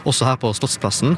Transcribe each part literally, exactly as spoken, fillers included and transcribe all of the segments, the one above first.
også her på Slottsplassen,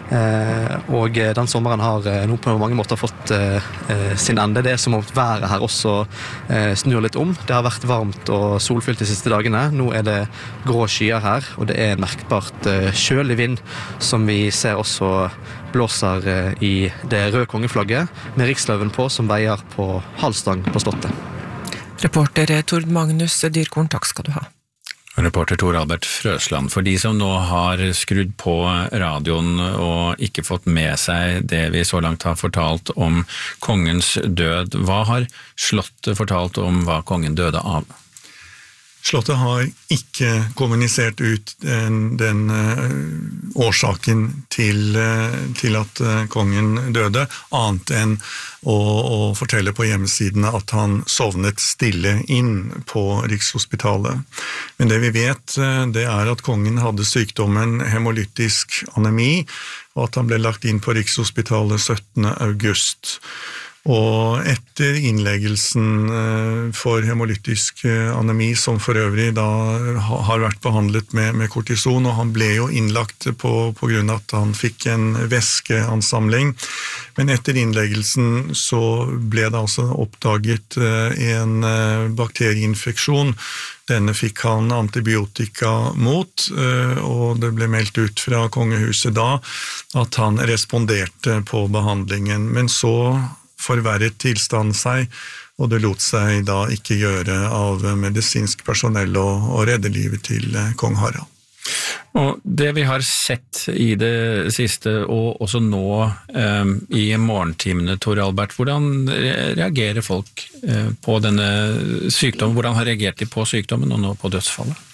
og den sommeren har nå på mange måter fått sin ende. Det er som om været her også snur litt om. Det har vært varmt og solfylt de siste dagene. Nå er det grå skyer her, og det er en merkbart kjølig vind som vi ser også blåser i det røde kongeflagget med riksløven på som veier på halvstang på Slottet. Reporter Tord Magnus Dyrkorn, takk skal du ha. Reporter Tor Albert Frøsland. For de som nå har skrudd på radioen og ikke fått med seg det vi så langt har fortalt om kongens død, hva har Slottet fortalt om hva kongen døde av? Slottet har ikke kommunisert ut den, den uh, årsaken til, uh, til at uh, kongen døde, annet enn å, å fortelle på hjemmesidene at han sovnet stille inn på Rikshospitalet. Men det vi vet, uh, det er at kongen hadde sykdommen hemolytisk anemi, og at han ble lagt inn på Rikshospitalet syttende august. Og etter innleggelsen for hemolytisk anemi, som for øvrig da har vært behandlet med, med kortison, og han ble jo innlagt på, på grunn av at han fikk en væskeansamling, men etter innleggelsen så ble det altså oppdaget en bakterieinfeksjon. Denne fikk han antibiotika mot, og det ble meldt ut fra kongehuset da at han responderte på behandlingen, men så forverret tilstand seg, og det lot seg da ikke gjøre av medisinsk personell å, å redde livet til kong Harald. Og det vi har sett i det siste, og også nå um, i morgentimene, Tor Albert, hvordan reagerer folk uh, på denne sykdommen? Hvordan har reagert de på sykdommen og nå på dødsfallet?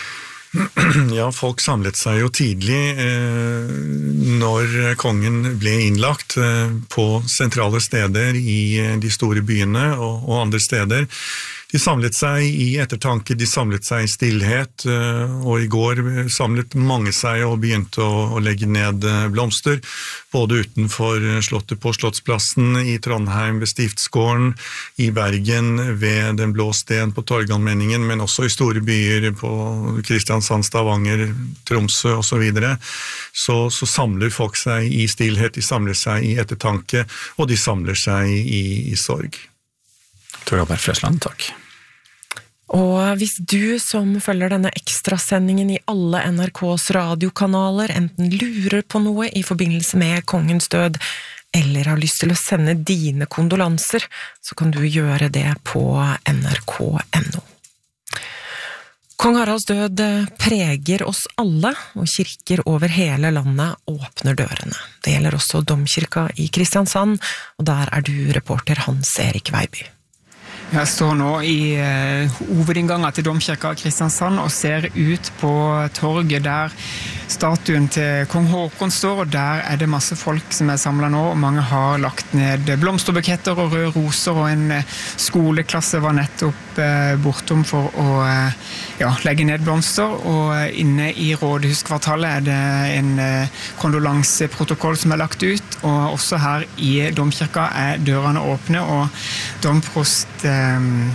Ja, folk samlet seg jo tidlig eh, når kongen ble innlagt eh, på sentrale steder i de store byene og, og andre steder. De samlet seg i ettertanke, de samlet seg i stillhet, og i går samlet mange seg og begynte å, å legge ned blomster, både utenfor slottet på Slottsplassen, i Trondheim ved Stiftsgården, i Bergen ved Den blå sten på Torgallmenningen, men også i store byer på Kristiansand, Stavanger, Tromsø og så videre. Så, så samler folk seg i stillhet, de samler seg i ettertanke, og de samler seg i, i sorg. Tor Albert Frøsland, takk. Og hvis du som følger denne ekstrasendingen i alle N R K's radiokanaler enten lurer på noe i forbindelse med kongens død, eller har lyst til å sende dine kondolanser, så kan du gjøre det på N R K punktum N O. Kong Haralds død preger oss alle, og kirker over hele landet åpner dørene. Det gjelder også Domkirka i Kristiansand, og der er du reporter Hans Erik Veiby. Jeg står nå i eh, hovedinngangen til Domkirka Kristiansand og ser ut på torget der statuen til kong Håkon står, og der er det masse folk som er samlet nå, og mange har lagt ned blomsterbuketter og røde roser, og en eh, skoleklasse var nettopp eh, bortom for å eh, ja, legge ned blomster, og eh, inne i rådhuskvartalet er det en eh, kondolanseprotokoll som er lagt ut, og også her i Domkirka er dørene åpne, og domprost eh,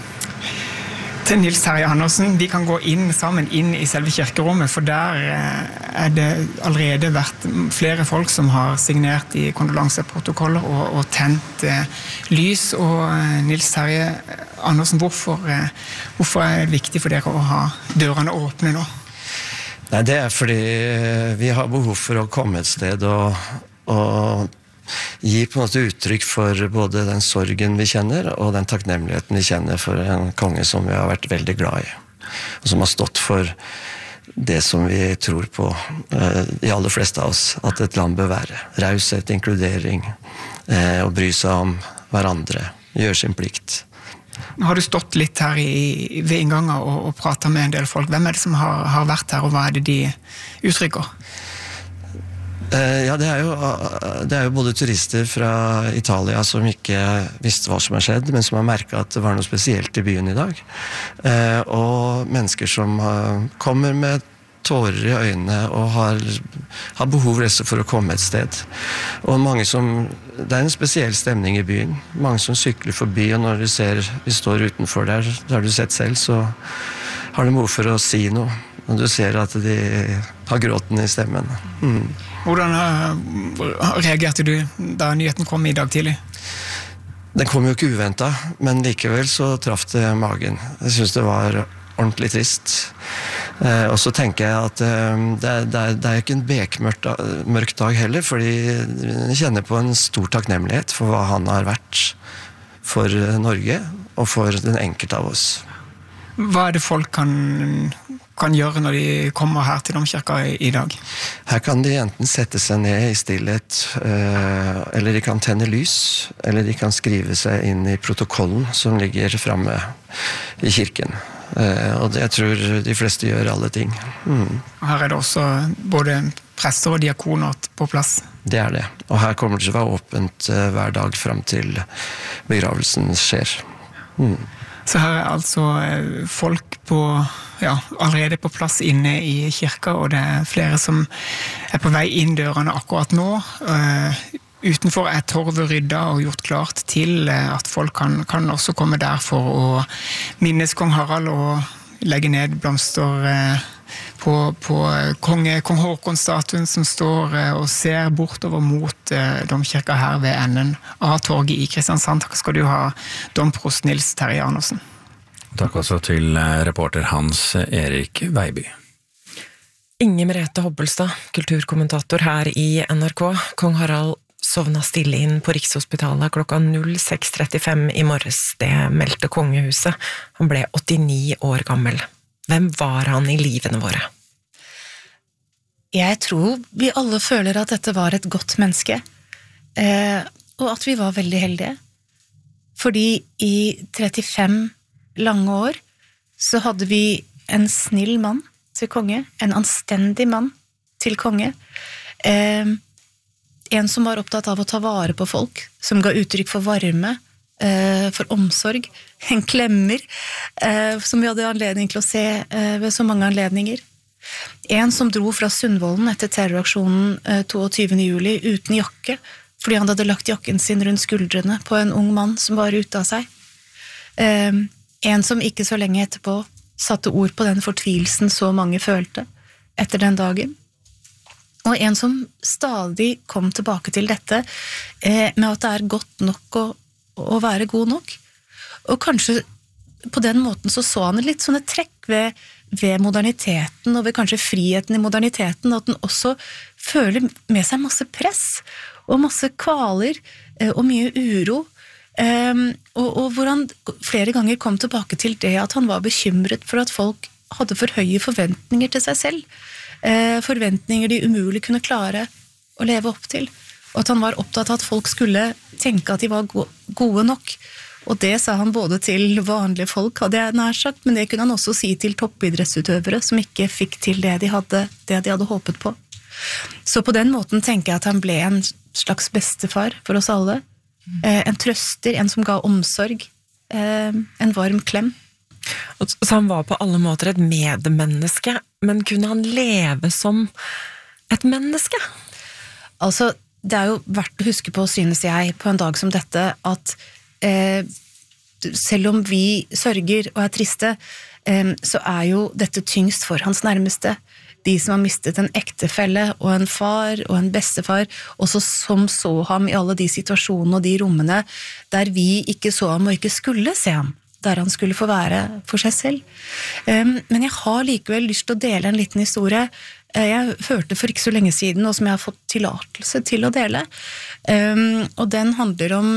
til Nils Terje Andersen, de kan gå inn sammen inn i selve kirkerommet, for der er det allerede vært flere folk som har signert i kondolanseprotokoller og, og tent eh, lys. Og eh, Nils Terje Andersen, hvorfor, eh, hvorfor er det viktig for dere å ha dørene åpne nå? Nei, det er fordi vi har behov for å komme et sted og, og gi på en måte uttrykk for både den sorgen vi kjenner og den takknemligheten vi kjenner for en konge som vi har vært veldig glad i, og som har stått for det som vi tror på, de aller fleste av oss, at et land bør være. Raushet, inkludering, og bry seg om hverandre, gjøre sin plikt. Nå har du stått litt her i, ved inngangen og, og pratet med en del folk. Hvem er det som har, har vært her, og hva er det de uttrykker? Ja, det er, jo, det er jo både turister fra Italia som ikke visste hva som har skjedd, men som har merket at det var noe spesielt i byen i dag. Og mennesker som kommer med tårer i øynene og har, har behov for å komme et sted. Og mange som, det er en spesiell stemning i byen. Mange som sykler forbi, og når du ser, vi står utenfor der, det har du sett selv, så har de behov for å si noe. Og du ser at de ha gråten i stemmen. Mm. Hvordan uh, reagerte du da nyheten kom i dag tidlig? Den kom jo ikke uventet, men likevel så traff det magen. Jeg synes det var ordentlig trist. Eh, og så tenker jeg at eh, det, er, det, er, det er ikke en bekmørk dag, mørk dag heller, fordi jeg kjenner på en stor takknemlighet for hva han har vært for Norge og for den enkelte av oss. Hva er det folk kan, kan gjøre når de kommer her til Domkirka i, i dag? Her kan de enten sette seg ned i stillhet, eh, eller de kan tenne lys, eller de kan skrive seg inn i protokollen som ligger fremme i kirken. Eh, og det, jeg tror de fleste gjør alle ting. Mm. Her er det også både prester og diakoner på plass. Det er det. Og her kommer det til å være åpent eh, hver dag frem til begravelsen skjer. Mm. Så her er altså folk på, ja, allerede på plass inne i kirka, og det er flere som er på vei inn dørene akkurat nå. Uh, utenfor er torvet rydda og gjort klart til uh, at folk kan, kan også komme der for å minnes kong Harald og legge ned blomster uh, på, på konge, kong Håkon-statuen som står uh, og ser bortover mot uh, domkirka her ved enden av torget i Kristiansand. Takk skal du ha, domprost Nils Terje Arnosen. Takk også til reporter Hans Erik Veiby. Inger Merete Hobbelstad, kulturkommentator her i N R K. Kong Harald sovna stille inn på Rikshospitalet klokka seks trettifem i morges. Det meldte kongehuset. Han ble åttini år gammel. Hvem var han i livene våre? Jeg tror vi alle føler at dette var et godt menneske, eh, og at vi var veldig heldige. Fordi i trettifem lange år så hadde vi en snill mann til konge, en anstendig mann til konge, eh, en som var opptatt av å ta vare på folk, som ga uttrykk for varme, eh, for omsorg, en klemmer, eh, som vi hadde anledning til å se eh, ved så mange anledninger. En som dro fra Sundvolden etter terroraksjonen eh, tjueåtte juli uten jakke, fordi han hadde lagt jakken sin rundt skuldrene på en ung mann som var ute av seg. Eh, en som ikke så lenge etterpå satte ord på den fortvilelsen så mange følte etter den dagen. Og en som stadig kom tilbake til dette eh, med at det er godt nok å, å være god nok. Og kanskje på den måten så så han litt sånne trekk ved, ved moderniteten og ved kanskje friheten i moderniteten, at den også føler med seg masse press og masse kvaler eh, og mye uro. Um, og, og hvor han flere ganger kom tilbake til det at han var bekymret for at folk hadde for høye forventninger til seg selv, uh, forventninger de umulig kunne klare å leve opp til, og at han var opptatt av at folk skulle tenke at de var go- gode nok, og det sa han både til vanlige folk, hadde jeg nær sagt, men det kunne han også si til toppidrettsutøvere som ikke fikk til det de hadde, det de hadde håpet på. Så på den måten tenker jeg at han ble en slags bestefar for oss alle, en trøster, en som ga omsorg, en varm klem. Så han var på alle måter et medmenneske, men kunne han leve som et menneske? Altså, det er jo verdt å huske på, synes jeg, på en dag som dette, at eh, selv om vi sørger og er triste, eh, så er jo dette tyngst for hans nærmeste. De som har mistet en ektefelle og en far og en bestefar, også som så ham i alle de situasjonene og de rommene der vi ikke så ham og ikke skulle se ham, der han skulle få være for seg selv. Men jeg har likevel lyst til å dele en liten historie jeg hørte for ikke så lenge siden, og som jeg har fått tillatelse til å dele. Og den handler om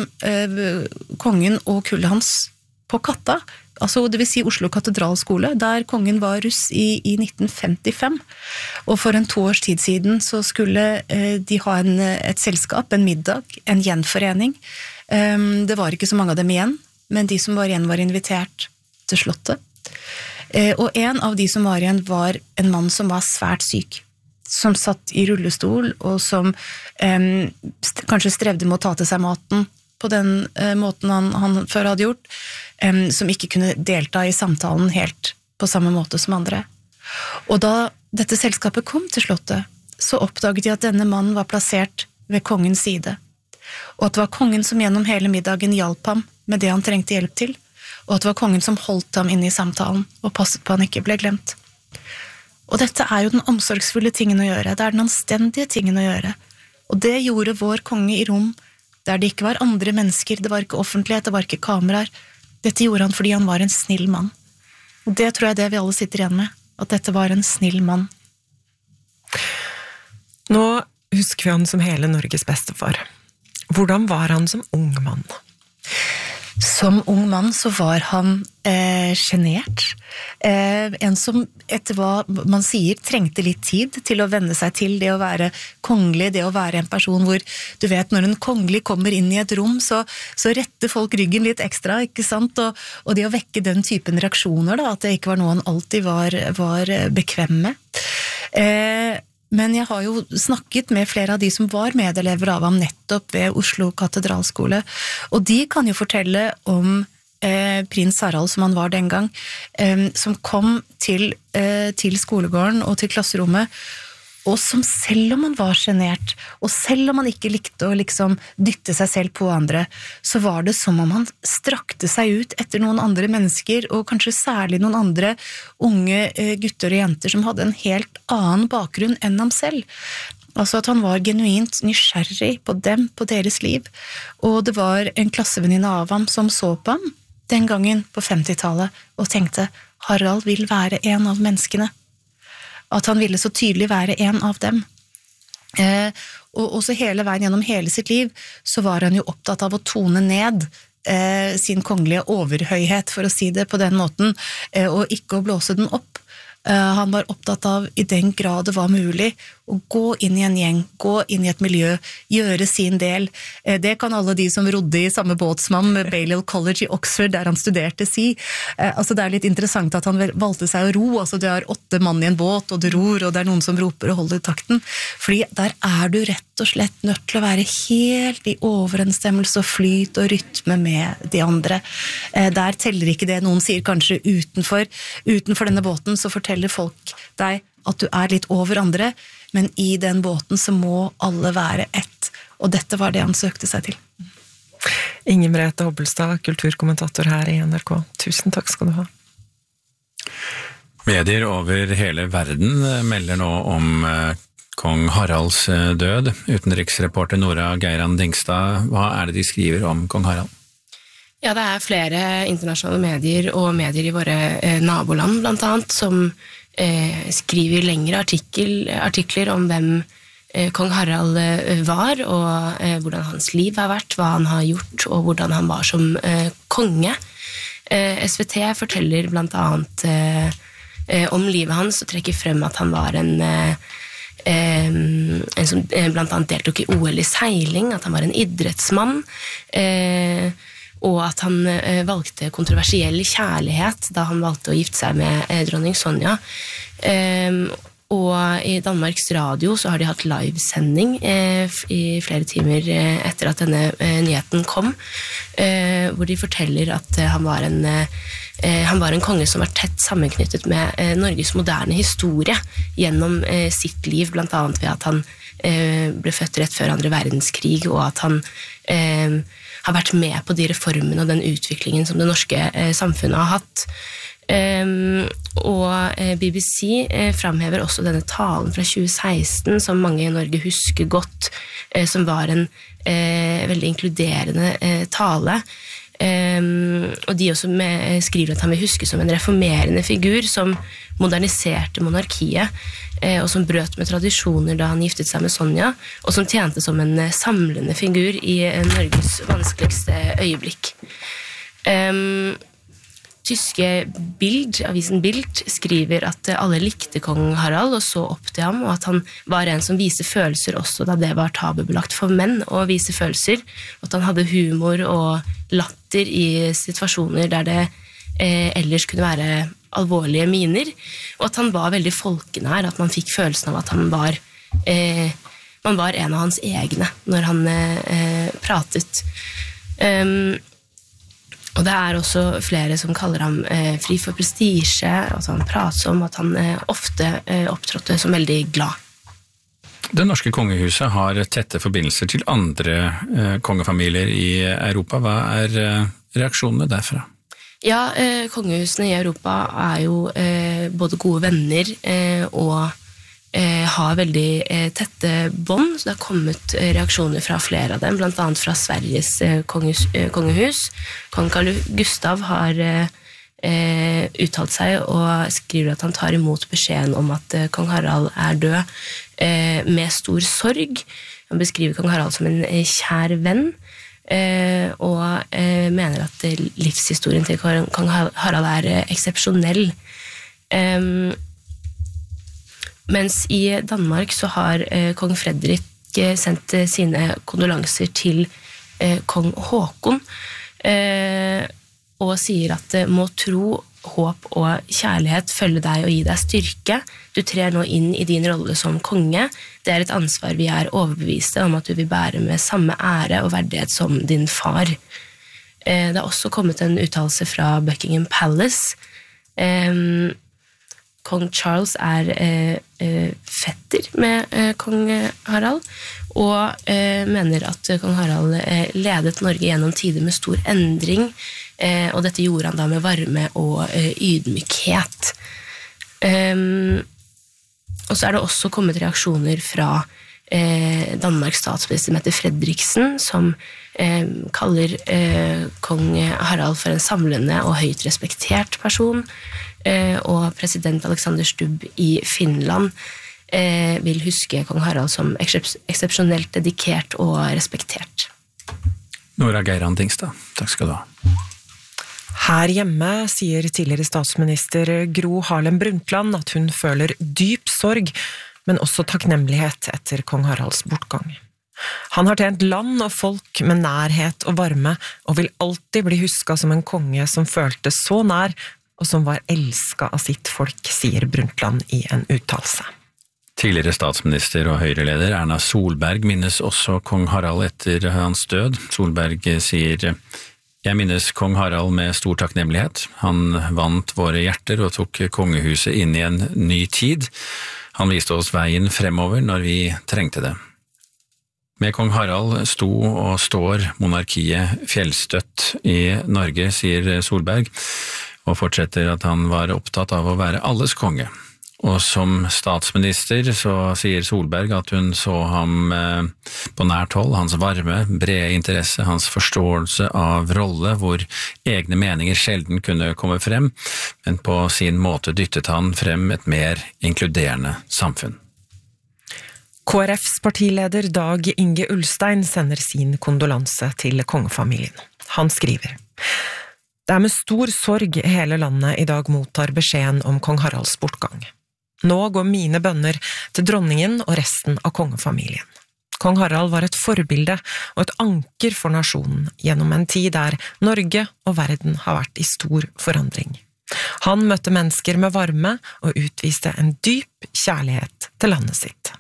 kongen og kullet hans på Katta, altså det vil si Oslo katedralskole, der kongen var russ i, i nitten femtifem, og for en to års tid siden så skulle eh, de ha en, et selskap, en middag, en gjenforening. Um, det var ikke så mange av dem igjen, men de som var igjen var invitert til slottet. Eh, og en av de som var igjen var en mann som var svært syk, som satt i rullestol, og som eh, st- kanskje strevde med å ta til seg maten på den eh, måten han, han før hadde gjort, eh, som ikke kunne delta i samtalen helt på samme måte som andre. Og da dette selskapet kom til slottet, så oppdaget de at denne mannen var plassert ved kongens side, og at det var kongen som gjennom hele middagen hjalp ham med det han trengte hjelp til, og at det var kongen som holdt ham inne i samtalen og passet på han ikke ble glemt. Og dette er jo den omsorgsfulle tingen å gjøre, det er den anstendige tingen å gjøre. Og det gjorde vår konge i Rom, der det ikke var andre mennesker, det var ikke offentlighet, det var ikke kameraer. Dette gjorde han fordi han var en snill mann. Og det tror jeg det vi alle sitter igjen med, at dette var en snill mann. Nå husker vi han som hele Norges bestefar. Hvordan var han som ung mann? Som ung mann så var han eh, genert. Eh, en som etter hva man sier trengte litt tid til å venne seg til det å være kongelig, det å være en person hvor, du vet, når en kongelig kommer inn i et rom, så, så retter folk ryggen litt ekstra, ikke sant? Og, og det å vekke den typen reaksjoner, da, at det ikke var noe han alltid var, var bekvem med. Eh, Men jeg har jo snakket med flere av de som var medelever av ham nettopp ved Oslo katedralskole, og de kan jo fortelle om eh, prins Harald, som han var den gang, eh, som kom til, eh, til skolegården og til klasserommet, og som selv om han var genert, og selv om han ikke likte å liksom dytte seg selv på andre, så var det som om han strakte seg ut etter noen andre mennesker, og kanskje særlig noen andre unge gutter og jenter som hadde en helt annen bakgrunn enn ham selv. Altså at han var genuint nysgjerrig på dem, på deres liv. Og det var en klassevenninne av ham som så på ham den gangen på femtitallet, og tenkte, Harald vil være en av menneskene. At han ville så tydelig være en av dem. Eh, og også hele veien gjennom hele sitt liv, så var han jo opptatt av å tone ned eh, sin kongelige overhøyhet, for å si det på den måten, eh, og ikke å blåse den opp. Eh, han var opptatt av, i den grad det var mulig, å gå inn i en gjeng, gå inn i et miljø, gjøre sin del. Eh, det kan alle de som rodde i samme båtsmann med Balliol College i Oxford, der han studerte, si. Eh, altså det er litt interessant at han valgte seg å ro, altså det er åtte mann i en båt, og du ror, og det er noen som roper og holder takten. Fordi der er du rett og slett nødt til å være helt i overensstemmelse og flyt og rytme med de andre. Eh, der teller ikke det, noen sier kanskje utenfor, utenfor denne båten, så forteller folk deg at du er litt over andre, men i den båten så må alle være ett, og dette var det han søkte seg til. Inger Merete Hobbelstad, kulturkommentator her i N R K. Tusen takk skal du ha. Medier over hele verden melder nå om kong Haralds død. Utenriksreporter Nora Geiran Dingstad, hva er det de skriver om kong Harald? Ja, det er flere internasjonale medier og medier i våre eh, naboland blant annet, som eh, skriver lengre artikkel, artikler om hvem eh, kong Harald eh, var, og eh, hvordan hans liv har vært, hva han har gjort, og hvordan han var som eh, konge. Eh, S V T forteller blant annet eh, eh, om livet hans, og trekker frem at han var en... Eh, en som blant annet deltok i O L i seiling, at han var en idrettsmann, eh, og at han eh, valgte kontroversiell kjærlighet da han valgte å gifte seg med eh, dronning Sonja. Eh, og i Danmarks Radio så har de hatt livesending eh, i flere timer eh, etter at denne eh, nyheten kom, eh, hvor de forteller at eh, han var en eh, han var en konge som var tett sammenknyttet med eh, Norges moderne historie gjennom eh, sitt liv, blant annet ved at han eh, ble født rett før andre verdenskrig, og at han eh, har vært med på de reformene og den utviklingen som det norske eh, samfunnet har hatt. Um, og eh, B B C eh, framhever også denne talen fra tjue seksten som mange i Norge husker godt, eh, som var en eh, veldig inkluderende eh, tale. Um, og de også med, skriver at han vil huske som en reformerende figur som moderniserte monarkiet, eh, og som brøt med tradisjoner da han giftet seg med Sonja, og som tjente som en eh, samlende figur i eh, Norges vanskeligste øyeblikk. Um, Tyske Bild, avisen Bild, skriver at alle likte kong Harald og så opp til ham, og at han var en som viste følelser også da det var tabubelagt for menn å vise følelser, og at han hadde humor og latter i situasjoner der det eh, ellers kunne være alvorlige miner, og at han var veldig folkenær, at man fikk følelsen av at han var, eh, man var en av hans egne når han eh, pratet. Um, Og det er også flere som kaller ham eh, fri for prestige, at han prater om at han eh, ofte eh, opptrådte som veldig glad. Det norske kongehuset har tette forbindelser til andre eh, kongefamilier i Europa. Hva er eh, reaksjonene derfra? Ja, eh, kongehusene i Europa er jo eh, både gode venner eh, og eh, har veldig eh, tette bånd, så det har kommet eh, reaksjoner fra flere av dem, blant annet fra Sveriges eh, kongehus, eh, kongehus. Kong Carl Gustav har eh, eh, uttalt seg og skriver at han tar imot beskjeden om at eh, kong Harald er død eh, med stor sorg. Han beskriver kong Harald som en eh, kjær venn, Eh, og eh, mener at eh, livshistorien til kong Harald er eh, eksepsjonell. Eh, mens i Danmark så har eh, kong Fredrik eh, sendt eh, sine kondolanser til eh, kong Håkon, eh, og sier at eh, må tro, håp og kjærlighet følge deg og gi deg styrke. Du trer nå inn i din rolle som konge. Det er et ansvar vi er overbeviste om at du vil bære med samme ære og verdighet som din far. Det har også kommet en uttalelse fra Buckingham Palace. Kong Charles er fetter med kong Harald, og mener at kong Harald ledet Norge gjennom tider med stor endring, og dette gjorde han da med varme og ydmykhet. Og så er det også kommet reaksjoner fra Danmarks statsminister Mette Fredriksen, som kaller kong Harald for en samlende og høyt respektert person, og president Alexander Stubb i Finland vil huske kong Harald som eksepsjonelt dedikert og respektert. Nora Geiran Dingstad, takk skal du ha. Her hjemme sier tidligere statsminister Gro Harlem Brundtland at hun føler dyp sorg, men også takknemlighet etter kong Haralds bortgang. Han har tjent land og folk med nærhet og varme, og vil alltid bli husket som en konge som følte så nær, og som var elsket av sitt folk, sier Brundtland i en uttalelse. Tidligere statsminister og høyreleder Erna Solberg minnes også kong Harald etter hans død. Solberg sier: Jeg minnes kong Harald med stor takknemlighet. Han vant våre hjerter og tok kongehuset inn i en ny tid. Han viste oss veien fremover når vi trengte det. Med kong Harald sto og står monarkiet fjellstøtt i Norge, sier Solberg, og fortsetter at han var opptatt av å være alles konge. Og som statsminister så sier Solberg at hun så ham eh, på nært hold, hans varme, brede interesse, hans forståelse av rolle, hvor egne meninger sjelden kunne komme frem, men på sin måte dyttet han frem et mer inkluderende samfunn. K R Fs partileder Dag Inge Ulstein sender sin kondolanse til kongefamilien. Han skriver: Det er med stor sorg hele landet i dag mottar beskjeden om kong Haralds bortgang. Nå går mine bønner til dronningen og resten av kongefamilien. Kong Harald var et forbilde og et anker for nasjonen gjennom en tid der Norge og verden har vært i stor forandring. Han møtte mennesker med varme og utviste en dyp kjærlighet til landet sitt.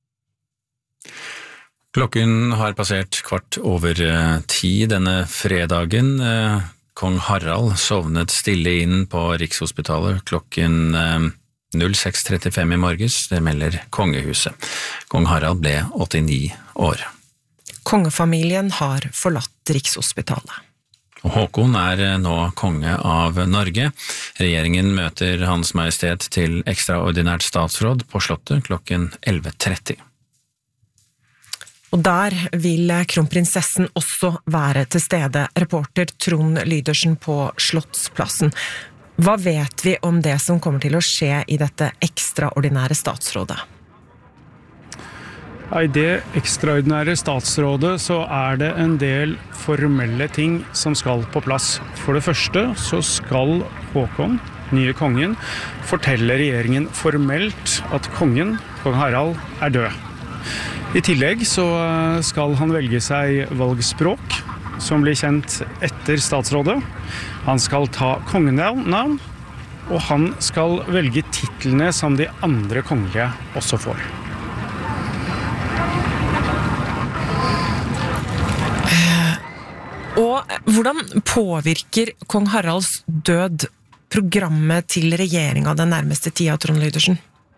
Klokken har passert kvart over ti denne fredagen. Kong Harald sovnet stille inn på Rikshospitalet klokken null seks trettifem i morges, det melder kongehuset. Kong Harald ble åttini år. Kongefamilien har forlatt Rikshospitalet. Og Håkon er nå konge av Norge. Regjeringen møter Hans Majestet til ekstraordinært statsråd på Slottet klokken elleve tretti. Og der vil kronprinsessen også være til stede, reporter Trond Lydersen på Slottsplassen. Hva vet vi om det som kommer til å skje i dette ekstraordinære statsrådet? I det ekstraordinære statsrådet så er det en del formelle ting som skal på plass. For det første så skal Håkon, nye kongen, fortelle regjeringen formelt at kongen, kong Harald, er død. I tillegg så skal han velge seg valgspråk, som blir kjent etter statsrådet. Han skal ta kongenavn, og han skal velge titlene som de andre kongelige også får. Og hvordan påvirker kong Haralds død programmet til regjeringen den nærmeste tida, Trond Lydersen?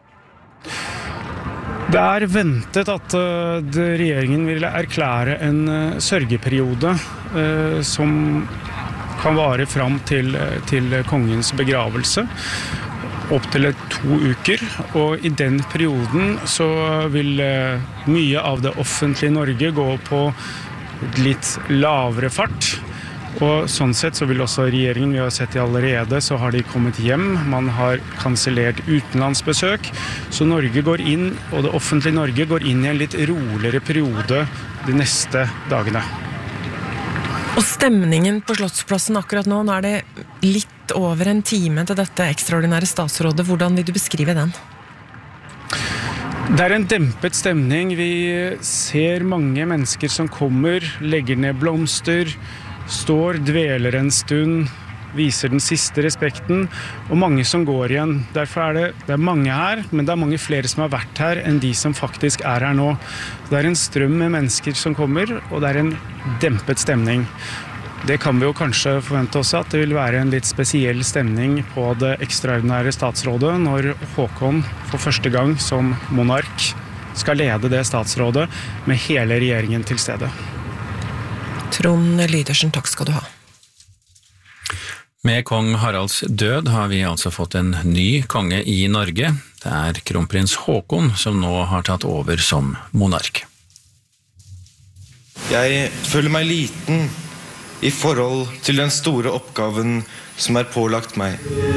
Det er ventet at uh, regjeringen vil erklære en uh, sørgeperiode uh, som kan vare fram til, til kongens begravelse, opp til to uker, og i den perioden så vil mye av det offentlige Norge gå på litt lavere fart, og sånn sett så vil også regjeringen, vi har sett det allerede, så har de kommet hjem, man har kansellert utenlandsbesøk, så Norge går inn, og det offentlige Norge går inn i en litt roligere periode de neste dagene. Og stemningen på Slottsplassen akkurat nå, nå er det litt over en time til dette ekstraordinære statsrådet. Hvordan vil du beskrive den? Det er en dempet stemning. Vi ser mange mennesker som kommer, legger ned blomster, står, dveler en stund, viser den siste respekten, og mange som går igjen. Derfor er det, det er mange her, men det er mange flere som har vært her enn de som faktisk er her nå. Det er en strøm med mennesker som kommer, og det er en dempet stemning. Det kan vi jo kanskje forvente også, at det vil være en litt spesiell stemning på det ekstraordinære statsrådet når Håkon for første gang som monark skal lede det statsrådet med hele regjeringen til stede. Trond Lydersen, takk skal du ha. Med kong Haralds død har vi altså fått en ny konge i Norge. Det er kronprins Håkon som nå har tatt over som monark. Jeg føler meg liten i forhold til den store oppgaven som er pålagt meg.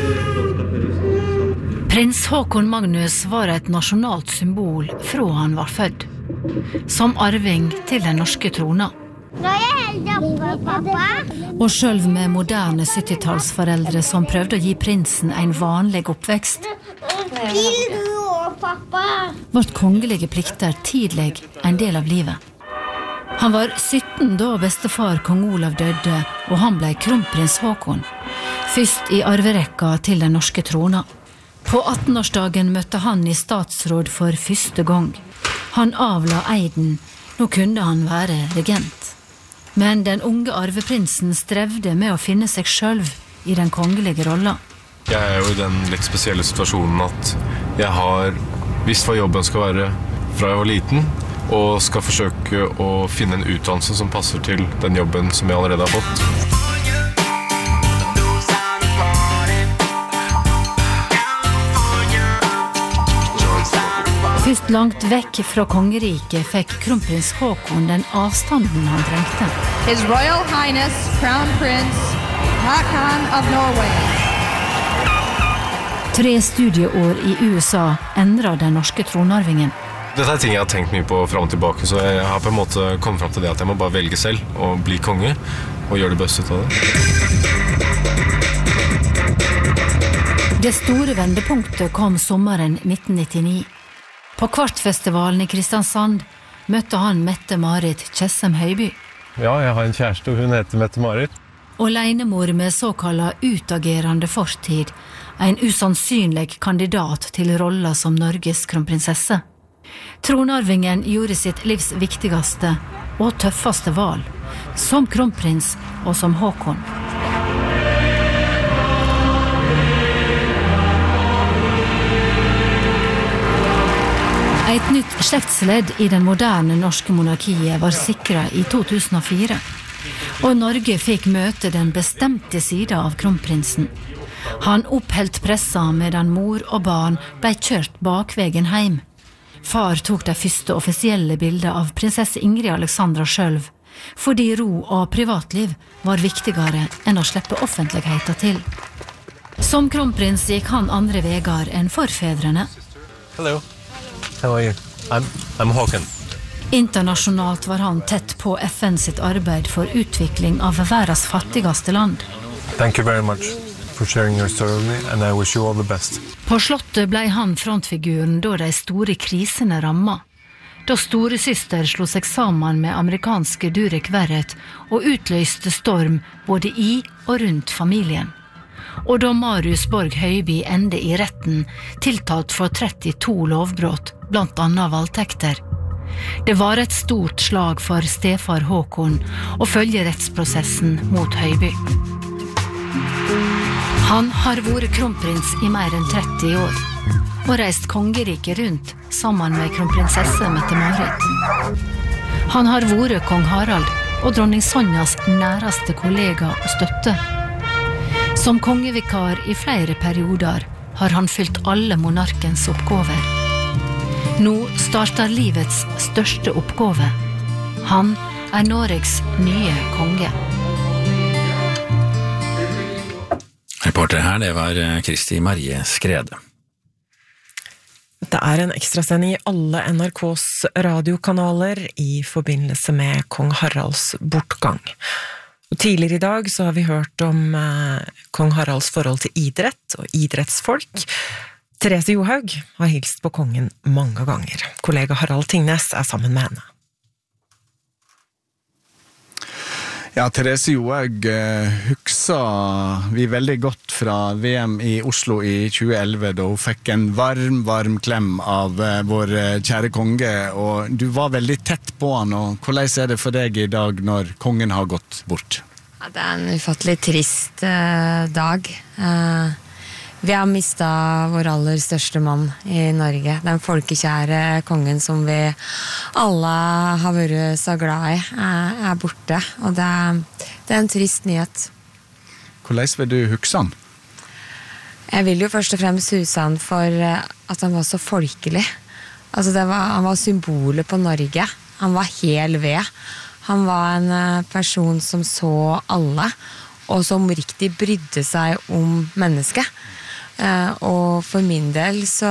Prins Håkon Magnus var et nasjonalt symbol fra han var født, som arving til den norske trona. Nå er jeg helt oppe, pappa. Og selv med moderne syttitalsforeldre som prøvde å gi prinsen en vanlig oppvekst, Vil du også, pappa? ble kongelige plikter tidlig en del av livet. Han var sytten da bestefar kong Olav døde, og han ble kronprins Håkon, først i arverekka til den norske trona. På attenårsdagen møtte han i statsråd for første gang. Han avla eiden, nå kunne han være regent. Men den unge arveprinsen strevde med å finne seg selv i den kongelige rollen. Jeg er jo i den litt spesielle situasjonen at jeg har visst hva jobben skal være fra jeg var liten, og skal forsøke å finne en utdannelse som passer til den jobben som jeg allerede har fått. Først langt vekk fra kongeriket fikk kronprins Håkon den avstanden han trengte. His Royal Highness Crown Prince Haakon of Norway. Tre studieår i U S A endret den norske tronarvingen. Dette er ting jeg har tenkt mye på frem og tilbake, så jeg har på en måte kommet frem til det at jeg må bare velge selv og bli konge og gjøre det beste ut av det. Det store vendepunktet kom sommeren nitten nittini. På Kvartfestivalen i Kristiansand møtte han Mette-Marit Tjessem Høiby. Ja, jeg har en kjæreste, og hun heter Mette-Marit. Og leinemor med såkalla utagerende fortid, en usannsynlig kandidat til rolla som Norges kronprinsesse. Tronarvingen gjorde sitt livs viktigste og tøffeste valg, som kronprins og som Håkon. Et nytt slektsledd i den moderne norske monarkiet var sikret i to tusen og fire, og Norge fikk møte den bestemte siden av kronprinsen. Han oppholdt pressa medan mor og barn ble kjørt bakvegen hjem. Far tok det første offisielle bildet av prinsesse Ingrid Alexandra selv, fordi ro og privatliv var viktigere enn å slippe offentligheten til. Som kronprins gikk han andre vegar enn forfedrene. Hello. How are you? I'm, I'm Håkon. Internasjonalt var han tett på F N sitt arbeid for utvikling av verdens fattigste land. Thank you very much for sharing your story with me, and I wish you all the best. På slottet ble han frontfiguren da de store krisene ramma. Da storesøster slo seg sammen med amerikanske Durek Verrett og utløste storm både i og rundt familien. Og da Marius Borg Høiby ende i retten, tiltalt for trettito lovbrott, blant annet voldtekter. Det var et stort slag for stefar Håkon å følge rettsprosessen mot Høiby. Han har vært kronprins i mer enn tretti år, og reist kongeriket rundt sammen med kronprinsesse Mette-Marit. Han har vært kong Harald og dronning Sonjas næreste kollega og støtte. Som kongevikar i flere perioder har han fylt alle monarkens oppgaver. Nå starter livets største oppgave. Han er Norges nye konge. Reporter her, det var Kristi Marie Skrede. Det er en ekstrasending i alle N R K's radiokanaler i forbindelse med kong Haralds bortgang. Og tidligere i dag så har vi hørt om eh, kong Haralds forhold til idrett og idrettsfolk. Therese Johaug har hilst på kongen mange ganger. Kollega Harald Tingnes er sammen med henne. Ja, Therese Johaug husker vi veldig godt fra V M i Oslo i tjue elleve, da hun fikk en varm, varm klem av vår kjære konge, og du var veldig tett på han, og hvordan er det for deg i dag når kongen har gått bort? Ja, det er en ufattelig trist uh, dag. Uh, vi har mistet vår aller største mann i Norge. Den folkekjære kongen som vi alle har vært så glad i, er, er borte. Og det er, det er en trist nyhet. Hvordan vil du huske han? Jeg vil jo først og fremst huske han for at han var så folkelig. Altså det var, han var symbolet på Norge. Han var hel ved. Han var en person som så alle, og som riktig brydde seg om mennesket. Uh, og for min del så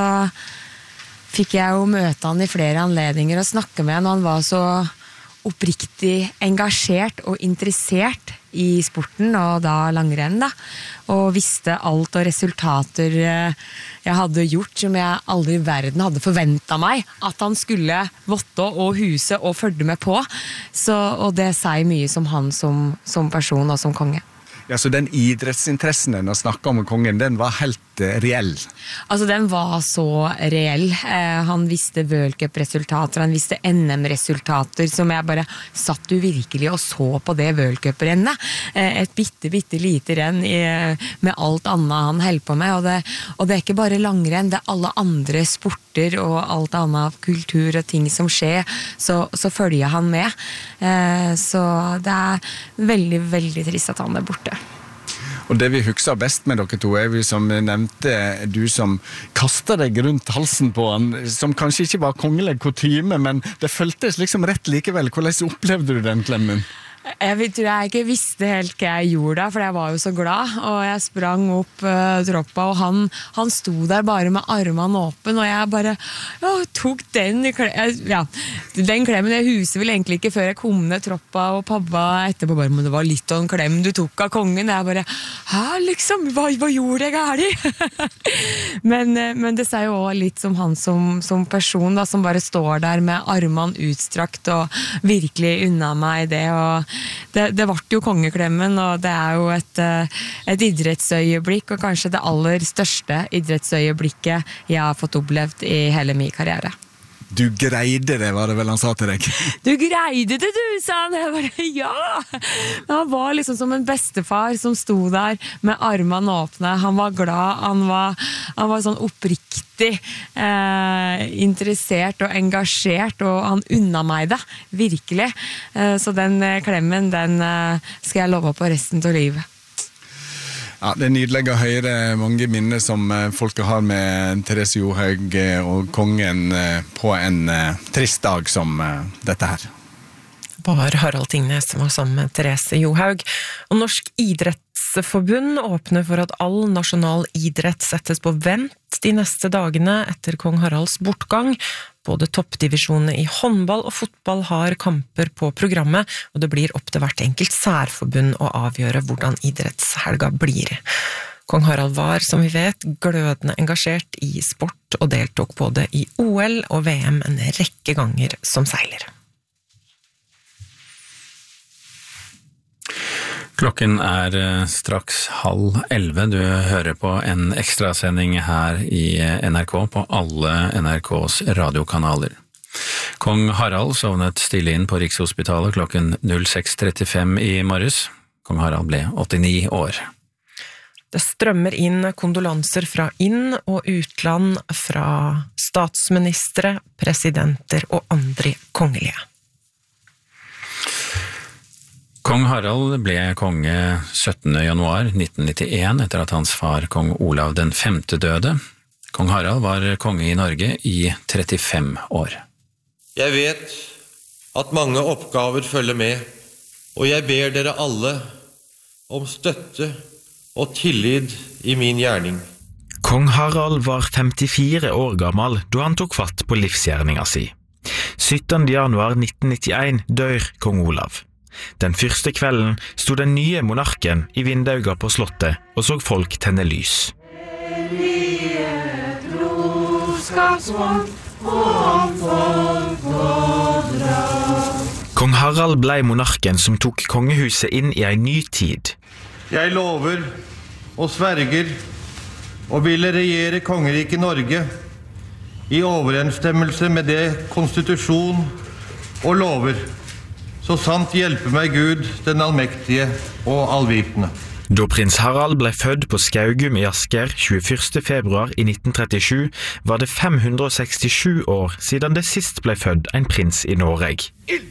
fikk jeg jo møte han i flere anledninger og snakke med han, og han var så oppriktig engasjert og interessert i sporten, og da langrenn da, og visste alt og resultater uh, jeg hadde gjort som jeg aldri i verden hadde forventet meg at han skulle votte og huse og følge med på, så, og det sier mye som han som, som person og som konge. Ja, så den idrettsinteressen den å snakke om kongen, den var helt uh, reell? Altså, den var så reell. Eh, han visste World Cup-resultater, han visste N M-resultater, som jeg bare satt du virkelig og så på det World Cup-rennet. Eh, et bitte, bitte lite renn i, med alt annet han held på med, og det, og det er ikke bare langrenn, det er alle andre sporter og alt annet kultur og ting som skjer, så, så følger han med. Eh, så det er veldig, veldig trist at han er borte. Og det vi husker best med dere to er vi som nevnte, du som kastet deg rundt halsen på han, som kanskje ikke var kongelig kutyme, men det føltes liksom rett likevel. Hvordan opplevde du den klemmen? Jeg tror jeg ikke visste helt hva jeg gjorde da, for jeg var jo så glad, og jeg sprang opp uh, troppa, og han, han sto der bare med armene åpen, og jeg bare ja, tok den klemmen, ja, den klemmen, jeg huset vel egentlig ikke før jeg kom ned troppa, og pappa etterpå bare, men det var litt av en klem du tok av kongen, jeg bare, hæ, liksom, hva, hva gjorde jeg gærlig? men, men det sier jo også litt som han som, som person, da, som bare står der med armene utstrakt, og virkelig unna meg det, og Det, det ble jo kongeklemmen, og det er jo et, et idrettsøyeblikk, og kanskje det aller største idrettsøyeblikket jeg har fått opplevd i hele min karriere. Du greide det, var det vel han sa til deg? Du greide det, du, sa han. Jeg bare, ja! Han var liksom som en bestefar som sto der med armene åpne. Han var glad, han var, han var sånn oppriktig eh, interessert og engasjert, og han unna meg det, virkelig. Eh, så den klemmen, den eh, skal jeg love på resten av livet. Ja, det er nydelig å høre mange minner som folket har med Therese Johaug og kongen på en trist dag som dette her. Bare Harald Tingnes som var sammen med Therese Johaug. Og Norsk Idrettsforbund åpner for at all nasjonal idrett settes på vent de neste dagene etter kong Haralds bortgang. Både toppdivisjonene i håndball og fotball har kamper på programmet, og det blir opp til hvert enkelt særforbund å avgjøre hvordan idrettshelga blir. Kong Harald var, som vi vet, glødende engasjert i sport og deltok både i O L og V M en rekke ganger som seiler. Klokken er straks halv elleve. Du hører på en ekstrasending her i N R K på alle N R K's radiokanaler. Kong Harald sovnet stille inn på Rikshospitalet klokken seks trettifem i morges. Kong Harald ble åttini år. Det strømmer inn kondolanser fra inn- og utland, fra statsministre, presidenter og andre kongelige. Kong Harald ble konge syttende januar nitten nittien etter at hans far kong Olav den femte døde. Kong Harald var konge i Norge i trettifem år. Jeg vet at mange oppgaver følger med, og jeg ber dere alle om støtte og tillit i min gjerning. Kong Harald var femtifire år gammel da han tok fatt på livsgjerninga si. syttende januar nitten nittien dør kong Olav. Den første kvelden stod den nye monarken i vindauga på slottet og så folk tenne lys. Kong Harald ble monarken som tok kongehuset inn i en ny tid. Jeg lover og sverger og ville regjere kongeriket Norge i overensstemmelse med det konstitusjon og lover, så sant hjelper meg Gud, den allmektige og allvitende. Da prins Harald ble født på Skaugum i Asker tjueførste februar i nitten trettisju, var det fem hundre og sekstisju år siden det sist ble født en prins i Norge.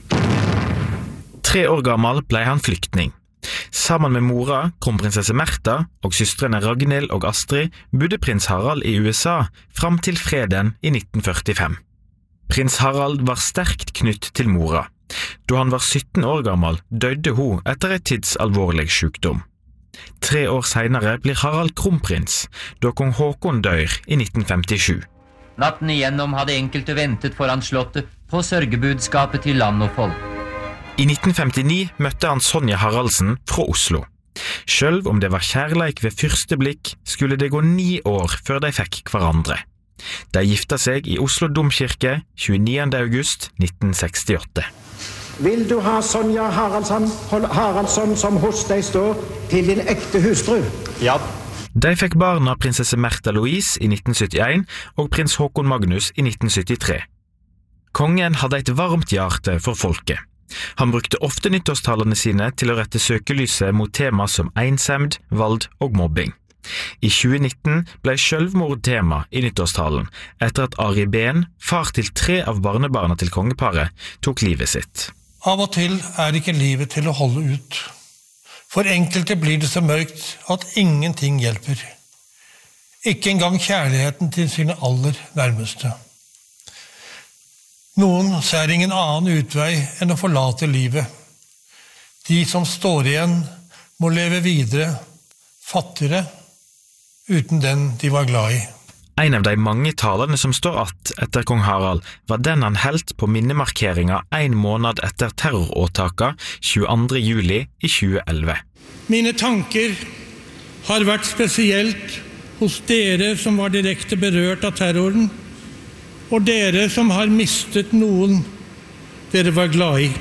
Tre år gammel ble han flyktning. Sammen med mora, kronprinsesse Märtha og søstrene Ragnhild og Astrid bodde prins Harald i U S A fram til freden i nitten førtifem. Prins Harald var sterkt knytt til mora. Da han var sytten år gammel, døde hun etter et tidsalvorlig sykdom. Tre år senere blir Harald kronprins, da kong Håkon dør i nitten femtisju. Natten igjennom hadde enkelte ventet foran slottet på sørgebudskapet til land og folk. I nitten femtini møtte han Sonja Haraldsen fra Oslo. Selv om det var kjærleik ved første blikk, skulle det gå ni år før de fikk hverandre. De gifta seg i Oslo Domkirke tjueniende august nitten sekstiåtte. Vil du ha Sonja Haraldsson, Haraldsson som hos deg står til din ekte hustru? Ja. De fikk barna prinsesse Märtha Louise i nitten syttien og prins Håkon Magnus i nitten syttitre. Kongen hadde et varmt hjerte for folket. Han brukte ofte nyttårstalene sine til å rette søkelyset mot tema som ensemd, vald og mobbing. I tjuenitten ble selvmord tema i nyttårstalen, etter at Ari Behn, far til tre av barnebarna til kongeparet, tok livet sitt. Av og til er ikke livet til å holde ut. For enkelte blir det så mørkt at ingenting hjelper. Ikke engang kjærligheten til sine aller nærmeste. Noen ser ingen annen utvei enn å forlate livet. De som står igjen må leve videre, fattigere, uten den de var glad i. En av de mange talene som står att etter kong Harald var den han helt på minnemarkeringa en måned etter terroråtaka tjueandre juli i tjueelleve. Mine tanker har vært spesielt hos dere som var direkte berørt av terroren, og dere som har mistet noen dere var glad i.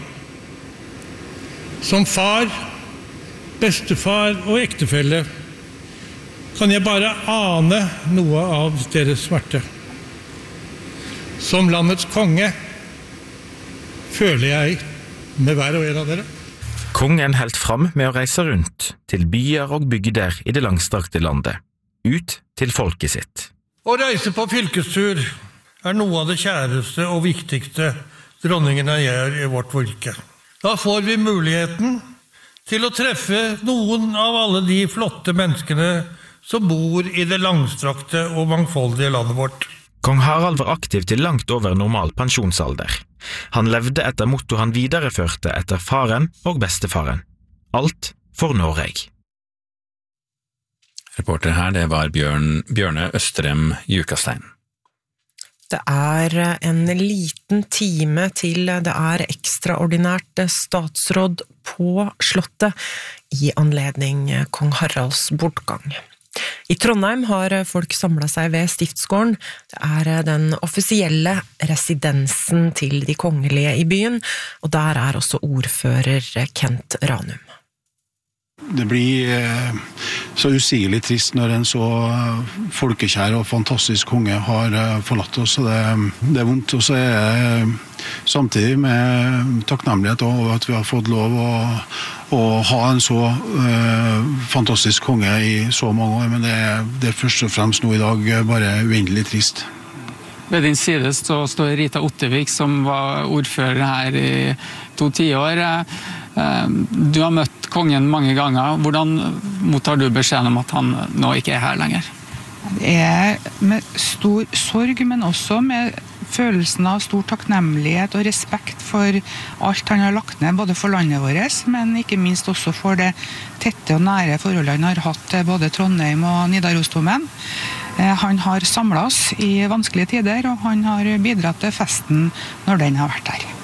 Som far, bestefar og ektefelle kan jeg bare ane noe av deres smerte. Som landets konge føler jeg med hver og en av dere. Kongen helt fram med å reise rundt til byer og bygder i det langstrakte landet, ut til folket sitt. Å reise på fylkestur er noe av det kjæreste og viktigste dronningene gjør i vårt virke. Da får vi muligheten til å treffe noen av alle de flotte menneskene som bor i det langstrakte og mangfoldige landet vårt. Kong Harald var aktiv til langt over normal pensjonsalder. Han levde etter motto han videreførte etter faren og bestefaren. Alt for Norge. Reporter her, det var Bjørn, Bjørne Østrem Jukastein. Det er en liten time til det er ekstraordinært statsråd på slottet i anledning kong Haralds bortgang. I Trondheim har folk samlet seg ved Stiftsgården. Det er den offisielle residensen til de kongelige i byen, og der er også ordfører Kent Ranum. Det blir så usigelig trist når en så folkekjær og fantastisk konge har forlatt oss, og det, det er vondt. Og så er det samtidig med takknemlighet over at vi har fått lov å, å ha en så uh, fantastisk konge i så mange år, men det, det er først og fremst nå i dag bare uendelig trist. Ved din side står Rita Ottevik, som var ordfører her i to tiår. Du har møtt kongen mange ganger. Hvordan mottar du beskjeden om at han nå ikke er her lenger? Det er med stor sorg, men også med følelsen av stor takknemlighet og respekt for alt han har lagt ned, både for landet vårt, men ikke minst også for det tette og nære forholdet han har hatt til både Trondheim og Nidarosdomen. Han har samlet oss i vanskelige tider, og han har bidratt til festen når den har vært her.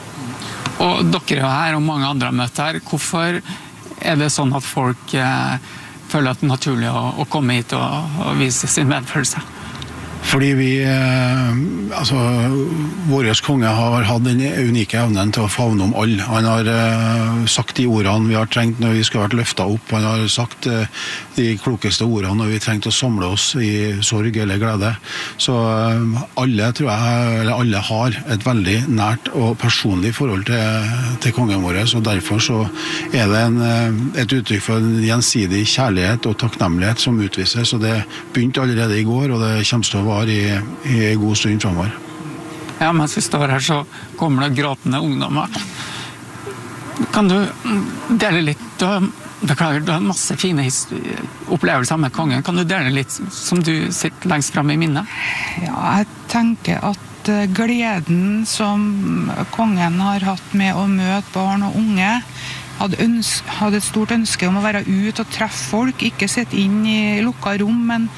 Og dere er her, og mange andre har møtt her. Hvorfor er det sånn at folk eh, føler at det er naturlig å, å komme hit og, og vise sin medfølelse? Fordi vi, altså, våre konge har hatt den unike evnen til å favne om alle. Han har uh, sagt de ordene vi har trengt når vi skal ha vært løftet opp. Han har sagt uh, de klokeste ordene når vi trengte å samle oss i sorg eller glede. Så uh, alle, tror jeg, eller alle har et veldig nært og personlig forhold til, til kongen vår. Så derfor så er det en, uh, et uttrykk for en gjensidig kjærlighet og takknemlighet som utvises. Så det begynte allerede i går, og det kommer til å være i, i god stund fremover. Ja, mens vi står her så kommer det gråtende ungdommer. Kan du dele litt, du har, beklager, du har masse fine opplevelser med kongen. Kan du dele litt som du sitter lengst frem i minnet? Ja, jeg tenker at gleden som kongen har hatt med å møte barn og unge, hadde, ønske, hadde et stort ønske om å være ut og treffe folk, ikke sitte inn i lukket rom, men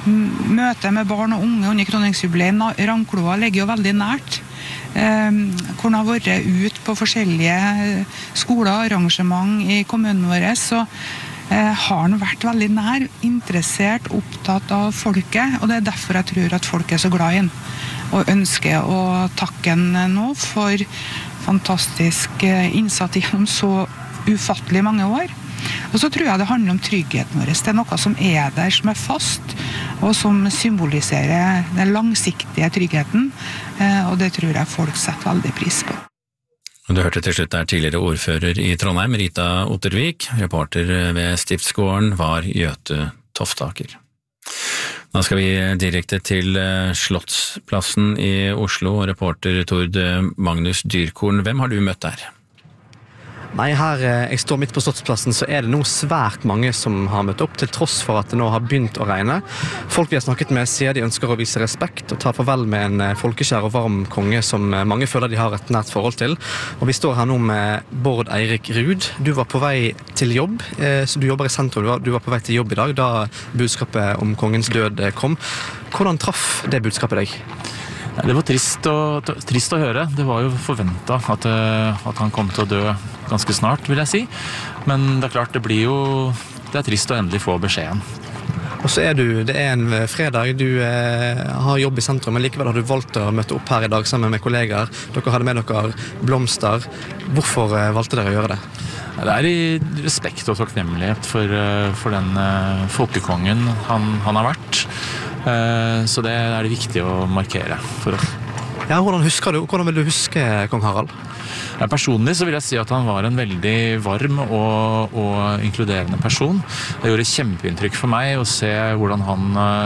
møte med barn og unge under kroningsjubileet. Ravnkloa ligger jo veldig nært. Eh, hvor han har vært ut på forskjellige skoler, arrangement i kommunen vår, så eh, har han vært veldig nær, interessert, opptatt av folket, og det er derfor jeg tror at folk er så glad i han. Og ønsker å takke han nå for fantastisk innsats gjennom så ufattelig mange år. Og så tror jeg det handler om tryggheten vår. Det er noe som er der, som er fast, og som symboliserer den langsiktige tryggheten, og det tror jeg folk setter veldig pris på. Du hørte til slutt der tidligere ordfører i Trondheim, Rita Ottervik. Reporter ved Stiftsgården var Gjøte Toftaker. Nå skal vi direkte til Slottsplassen i Oslo, og reporter Tord Magnus Dyrkorn. Hvem har du møtt der? Nei, her jeg står midt på Slottsplassen, så er det nå svært mange som har møtt opp, til tross for at det nå har begynt å regne. Folk vi har snakket med sier de ønsker å vise respekt og ta farvel med en folkekjær og varm konge som mange føler de har et nært forhold til. Og vi står her nå med Bård Eirik Ruud. Du var på vei til jobb, så du jobber i sentrum, du var på vei til jobb i dag da budskapet om kongens død kom. Hvordan traff det budskapet deg? Det var trist å, trist å høre. Det var jo forventet at, at han kom til å dø ganske snart, vil jeg si. Men det er klart, det blir jo det er trist å endelig få beskjeden. Og så er du, det er en fredag, du eh, har jobb i sentrum, men likevel har du valgt å møte opp her i dag sammen med kollegaer. Dere hadde med dere blomster. Hvorfor eh, valgte dere å gjøre det? Det er i respekt og takknemlighet for, for den uh, folkekongen han, han har vært. Uh, så det er det viktig å markere for oss. Ja, hvordan, husker du, hvordan vil du huske kong Harald? Ja, personlig så vil jeg si at han var en veldig varm og, og inkluderende person. Det gjorde kjempeinntrykk for meg å se hvordan han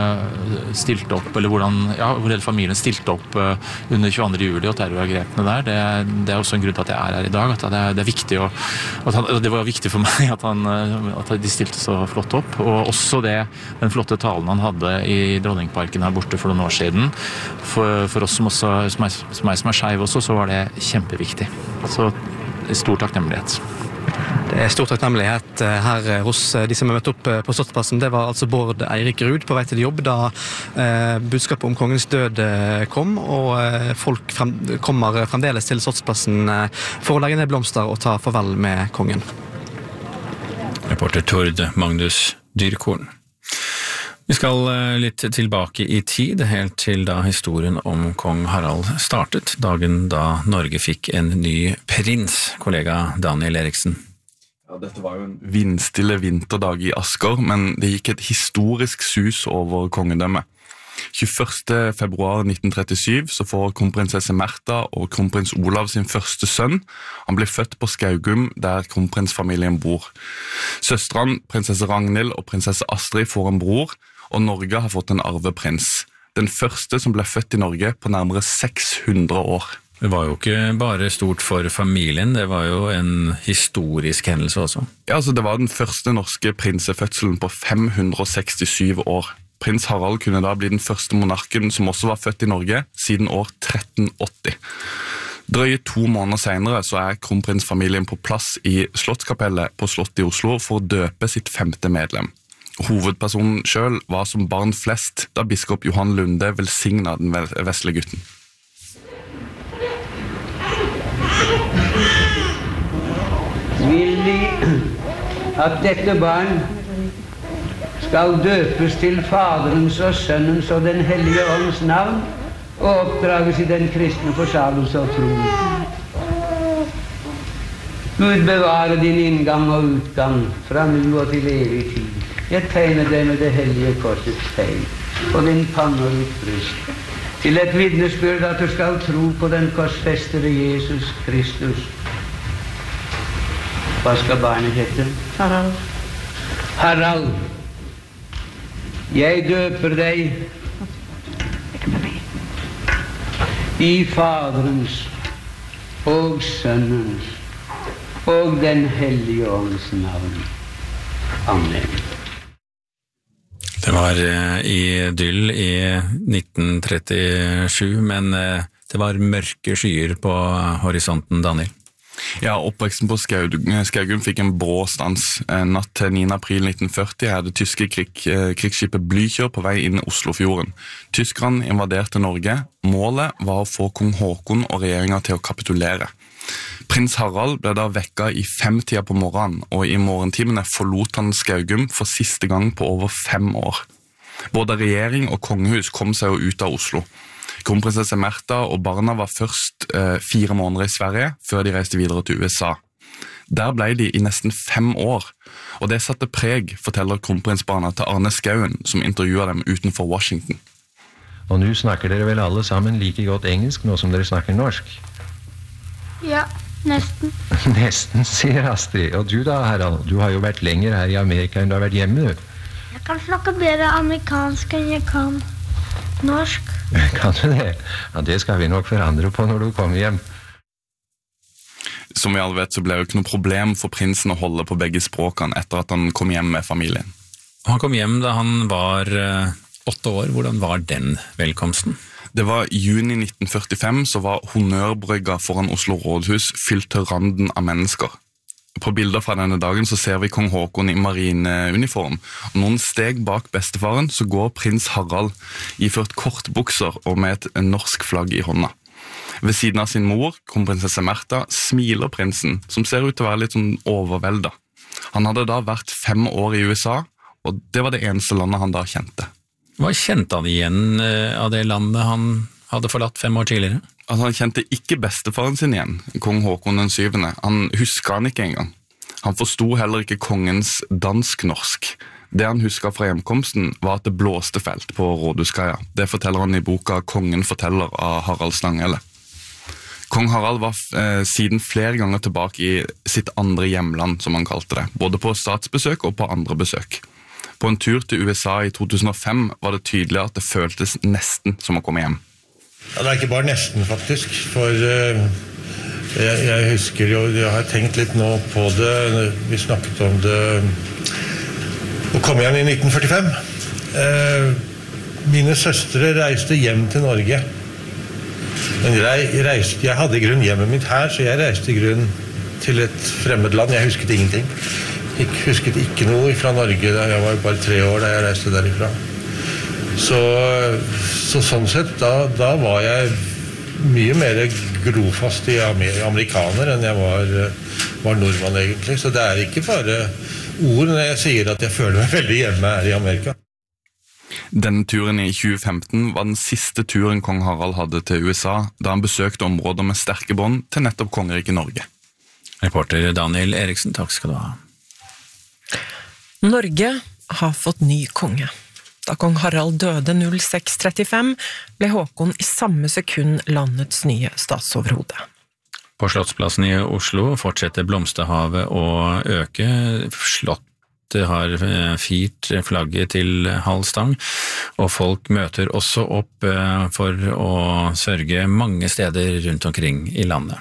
stilte opp, eller hvordan, ja, hvor hele familien stilte opp under tjueandre juli og terrorangrepene der. Det, det er også en grunn til at jeg er her i dag, at det, det er viktig å, at han, det var viktig for meg at, han, at de stilte så flott opp, og også det, den flotte talen han hadde i Dronningparken her borte for noen år siden. For, for oss som, også, som, er, som, er, som er skeiv også, så var det kjempeviktig. Så stor takknemlighet. Det er stor takknemlighet her hos de som har møtt opp på Slottsplassen. Det var altså Bård Eirik Ruud på vei til jobb da eh, budskapet om kongens død kom, og eh, folk frem, kommer fremdeles til Slottsplassen eh, for å legge ned blomster og ta farvel med kongen. Reporter Tord Magnus Dyrkorn. Vi skal litt tilbake i tid, helt til da historien om kong Harald startet, dagen da Norge fikk en ny prins, kollega Daniel Eriksen. Ja, dette var jo en vindstille vinterdag i Asker, men det gikk et historisk sus over kongedømmet. tjueførste februar nitten trettisju så får kronprinsesse Märtha og kronprins Olav sin første sønn. Han blir født på Skaugum, der kronprinsfamilien bor. Søstrene, prinsesse Ragnhild og prinsesse Astrid får en bror, og Norge har fått en arveprins. Den første som ble født i Norge på nærmere seks hundre år. Det var jo ikke bare stort for familien, det var jo en historisk hendelse også. Ja, altså det var den første norske prinsefødselen på fem hundre sekstisju år. Prins Harald kunne da bli den første monarken som også var født i Norge, siden år tretten åtti. Drøye to måneder senere så er kronprinsfamilien på plass i Slottskapellet på Slottet i Oslo for å døpe sitt femte medlem. Hovedpersonen selv var som barn flest da biskop Johan Lunde velsignet den vesle gutten. Vil vi at dette barn skal døpes til Faderens og Sønnens og den hellige ånds navn og oppdrages i den kristne forsamlelse og tro. Gud bevare din inngang og utgang fra nu og til evig tid. Jeg tegner deg med det hellige korsets tegn på din panne og ditt bryst, til et vitnesbyrd at du skal tro på den korsfestede Jesus Kristus. Hva skal barnet hete? Harald. Harald, jeg døper deg i Faderens og Sønnens og den hellige ånds navn. Amen. Det var idyll i nitten trettisju, men det var mørke skyer på horisonten, Daniel. Ja, oppveksten på Skaugum fikk en brå stans. Natt til niende april nitten førti er det tyske krig, krigsskipet Blücher på vei inn i Oslofjorden. Tyskerne invaderte Norge. Målet var å få kong Håkon og regjeringen til å kapitulere. Prins Harald ble da vekket i femtida på morgenen, og i morgentimene forlot han Skaugum for siste gang på over fem år. Både regjering og kongehus kom seg jo ut av Oslo. Kronprinsesse Märtha og barna var først eh, fire måneder i Sverige, før de reiste videre til U S A. Der ble de i nesten fem år, og det satte preg, forteller kronprinsbarna til Arne Skouen, som intervjuer dem utenfor Washington. Og nå snakker dere vel alle sammen like godt engelsk, nå som dere snakker norsk? Ja, nesten. Nesten, sier Astrid. Og du da, Harald? Du har jo vært lenger her i Amerika enn du har vært hjemme, du. Jeg kan snakke bedre amerikansk enn jeg kan norsk. Kan du det? Ja, det skal vi nok forandre på når du kommer hjem. Som vi alle vet, så ble det jo ikke noe problem for prinsen å holde på begge språkene etter at han kom hjem med familien. Han kom hjem da han var uh, åtte år. Hvordan var den velkomsten? Det var juni nitten førtifem, så var honnørbrygga foran Oslo rådhus fylt til randen av mennesker. På bilder fra denne dagen så ser vi kong Håkon i marineuniform, og noen steg bak bestefaren så går prins Harald iført kortbukser og med et norsk flagg i hånda. Ved siden av sin mor, kronprinsesse Märtha, smiler prinsen, som ser ut til å være litt sånn overveldet. Han hadde da vært fem år i U S A, og det var det eneste landet han da kjente. Hva kjente han igjen av det landet han hadde forlatt fem år tidligere? Altså, han kjente ikke bestefaren sin igjen, kong Håkon den syvende. Han husket han ikke engang. Han forstod heller ikke kongens dansk-norsk. Det han husket fra hjemkomsten var at det blåste felt på Rådhuskaia. Det forteller han i boka Kongen forteller av Harald Stanghelle. Kong Harald var eh, siden flere ganger tilbake i sitt andre hjemland, som han kalte det, både på statsbesøk og på andre besøk. På en tur til U S A i to tusen og fem var det tydelig at det føltes nesten som å komme hjem. Ja, det er ikke bare nesten, faktisk, for uh, jeg, jeg husker jo, jeg har tenkt litt nå på det, vi snakket om det, å komme hjem i nitten førtifem. Uh, mine søstre reiste hjem til Norge, men jeg, reiste, jeg hadde i grunn hjemmet mitt her, så jeg reiste i grunn til et fremmed land, jeg husket ingenting. Jeg husket ikke noe fra Norge, jeg var bare tre år da jeg reiste derifra. Så, så sånn sett, da, da var jeg mye mer grofast i amerikaner enn jeg var, var nordmann egentlig. Så det er ikke bare ord når jeg sier at jeg føler meg veldig hjemme her i Amerika. Denne turen i tjue femten var den siste turen kong Harald hadde til U S A, da han besøkte områder med sterke bånd til nettopp kongeriket Norge. Reporter Daniel Eriksen, takk skal du ha. Norge har fått ny konge. Da kong Harald døde null seks trettifem, ble Håkon i samme sekund landets nye statsoverhode. På Slottsplassen i Oslo fortsetter blomsterhavet å øke. Slottet Slottet har firt flagget til halv stang, og folk møter også opp for å sørge mange steder rundt omkring i landet.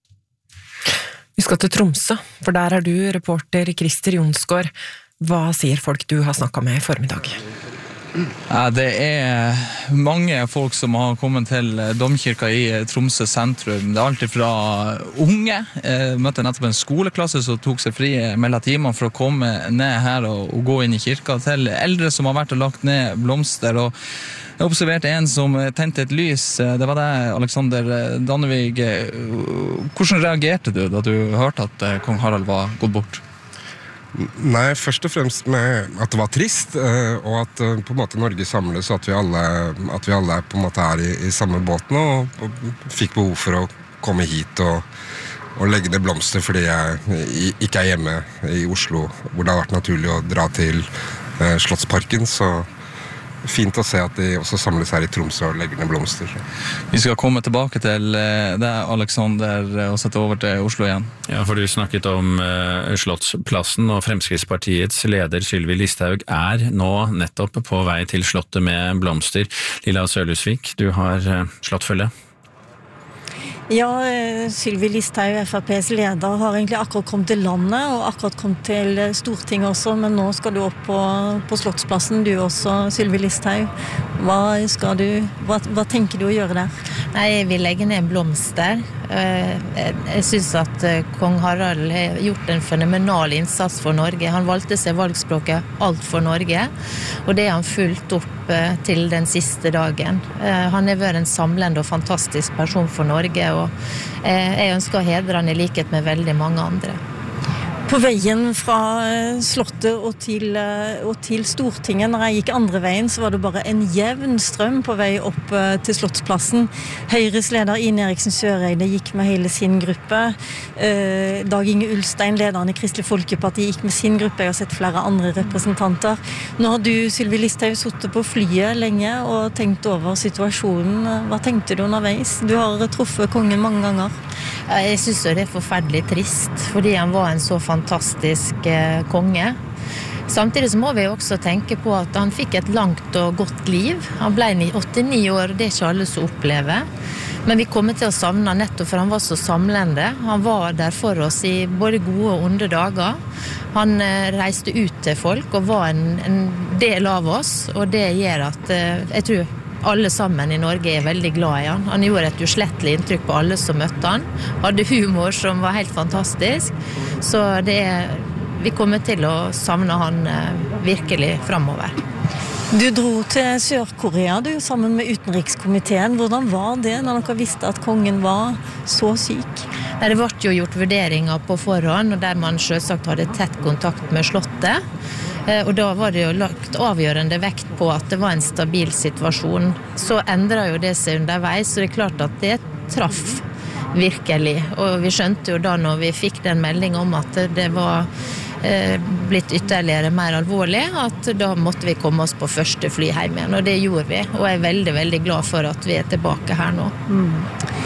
Vi skal til Tromsø, for der er du reporter Christer Jonsgaard. Hva sier folk du har snakket med i formiddag? Ja, det er mange folk som har kommet til domkirka i Tromsø sentrum. Det er alltid fra unge. Jeg møtte nettopp en skoleklasse som tok seg fri mellom timer for å komme ned her og, og gå inn i kirka, til eldre som har vært og lagt ned blomster. Og jeg observerte en som tente et lys. Det var deg, Alexander Dannevig. Hvordan reagerte du da du hørte at kong Harald var gått bort? Nei, først og fremst med at det var trist, og at på en måte Norge samles, og at vi alle, at vi alle på en måte er i, i samme båten, og, og fikk behov for å komme hit og, og legge ned blomster, fordi jeg ikke er hjemme i Oslo, hvor det har vært naturlig å dra til eh, Slottsparken, så fint å se at de også samles her i Tromsø og legger ned blomster. Vi skal komme tilbake til deg, Alexander, og sette over til Oslo igjen. Ja, for du snakket om uh, Slottsplassen, og Fremskrittspartiets leder Sylvi Listhaug er nå nettopp på vei til Slottet med blomster. Lilla Sørlusvik, du har uh, Slottfølge. Ja, Sylvi Listhaug, F R P's leder, har egentlig akkurat kommet til landet, og akkurat kommet til Stortinget også, men nå skal du opp på, på Slottsplassen, du også, Sylvi Listhaug. Hva, skal du, hva, hva tenker du å gjøre der? Nei, jeg vil legge ned blomster. Jeg synes at kong Harald har gjort en fenomenal innsats for Norge. Han valgte seg valgspråket alt for Norge, og det har han fulgt opp til den siste dagen. Han har vært en samlende og fantastisk person for Norge, og jeg ønsker å hedre han i likhet med veldig mange andre. På veien fra Slottet og til, og til Stortinget, når jeg gikk andre veien, så var det bare en jevn strøm på vei opp til Slottsplassen. Høyres leder Ine Eriksen Søreide gikk med hele sin gruppe. Dag Inge Ulstein, lederen i Kristelig Folkeparti, gikk med sin gruppe. Jeg har sett flere andre representanter. Nå har du, Sylvi Listhaug, suttet på flyet lenge og tenkt over situasjonen. Hva tenkte du underveis? Du har truffet kongen mange ganger. Jeg synes det er forferdelig trist, fordi han var en så fantastisk eh, konge. Samtidig så må vi også tenke på at han fikk et langt og godt liv. Han ble åttini år, det er ikke alle som opplever. Men vi kommer til å savne han nettopp, for han var så samlende. Han var der for oss i både gode og onde dager. Han eh, reiste ut til folk og var en, en del av oss, og det gjør at eh, jeg tror alle sammen i Norge er veldig glad i han. Han gjorde et uslettelig inntrykk på alle som møtte han. Hadde humor som var helt fantastisk. Så det er, vi kommer til å savne han virkelig fremover. Du dro til Sør-Korea du, sammen med utenrikskomiteen. Hvordan var det når dere visste at kongen var så syk? Nei, det ble jo gjort vurderinger på forhånd, og der man selvsagt hadde tett kontakt med Slottet. Og da var det jo lagt avgjørende vekt på at det var en stabil situasjon. Så endret jo det seg underveis, så det er klart at det traff virkelig. Og vi skjønte jo da når vi fikk den meldingen om at det var eh, blitt ytterligere mer alvorlig, at da måtte vi komme oss på første fly hjem igjen. Og det gjorde vi, og jeg er veldig, veldig glad for at vi er tilbake her nå. Mm.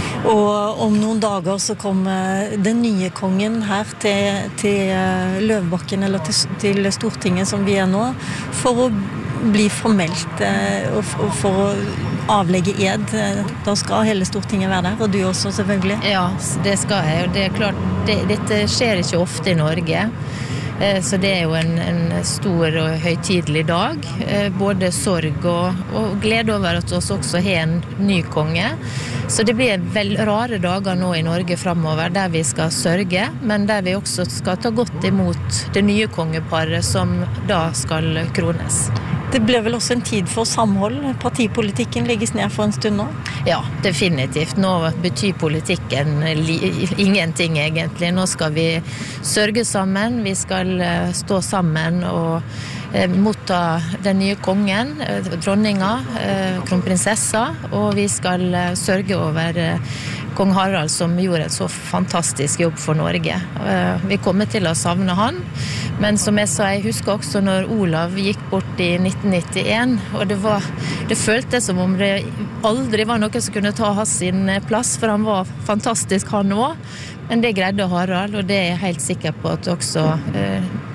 Og om noen dager så kommer den nye kongen her til, til Løvebakken, eller til, til Stortinget som vi er nå, for å bli formelt og for å avlegge ed. Da skal hele Stortinget være der, og du også selvfølgelig. Ja, det skal jeg, og det er klart, det, dette skjer ikke ofte i Norge. Så det er jo en, en stor og høytidelig dag, både sorg og, og glede over at vi også har en ny konge. Så det blir vel rare dager nå i Norge fremover, der vi skal sørge, men der vi også skal ta godt imot det nye kongeparet som da skal krones. Det ble vel også en tid for samhold. Partipolitikken legges ned for en stund nå? Ja, definitivt. Nå betyr politikken ingenting egentlig. Nå skal vi sørge sammen, vi skal stå sammen og motta den nye kongen, dronninga, kronprinsessa, og vi skal sørge over kong Harald som gjorde en så fantastisk jobb for Norge. Vi kommer til å savne han, men som jeg sa, jeg husker også når Olav gikk bort i nitten nittien, og det, var, det føltes som om det aldri var noe som kunne ta hans sin plass, for han var fantastisk han også, men det greide Harald, og det er jeg helt sikker på at også eh,